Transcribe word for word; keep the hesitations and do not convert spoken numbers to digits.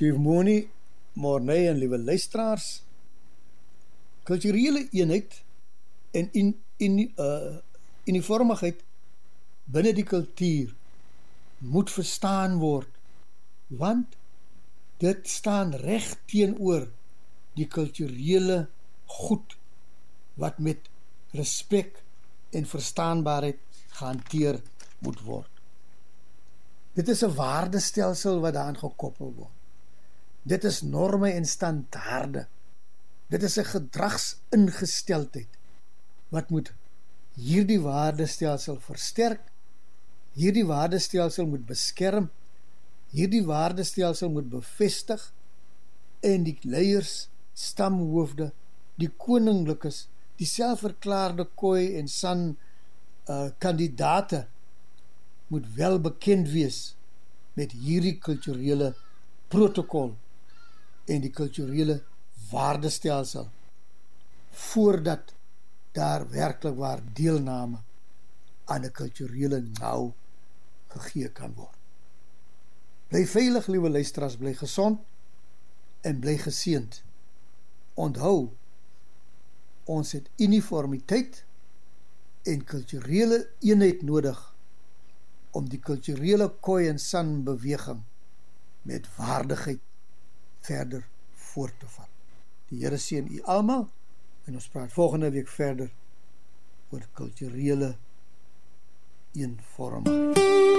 Chief Mooney, Morney en liewe luisteraars, kulturele eenheid en in, in, uh, uniformigheid binne die kultuur moet verstaan word, want dit staan reg teenoor die kulturele goed wat met respek en verstaanbaarheid gehanteer moet word. Dit is 'n waardestelsel wat daaraan gekoppel word. Dit is norme en standaarde. Dit is 'n gedragsingesteldheid wat moet hierdie waardestelsel versterk, hierdie waardestelsel moet beskerm, hierdie waardestelsel moet bevestig en die leiers, stamhoofde, die koninglikes, die selfverklaarde Khoi en San uh, kandidate moet wel bekend wees met hierdie kulturele protokol en die kulturele waardestelsel voordat daar werklik waar deelname aan 'n kulturele nou gegee kan word. Bly veilig, liewe luisteraars, bly gesond en bly geseënd. Onthou, ons het uniformiteit en kulturele eenheid nodig om die kulturele Khoi en San beweging met waardigheid verder voort te vat. Die Here seën u almal en ons praat volgende week verder oor kulturele eenvormigheid.